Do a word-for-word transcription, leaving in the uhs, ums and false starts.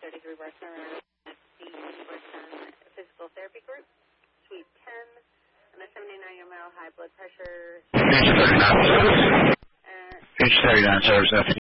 thirty-three West Around the Western Physical Therapy Group, Suite ten, and the seventy-nine year male high blood pressure. Page thirty-nine. Page thirty-nine, service.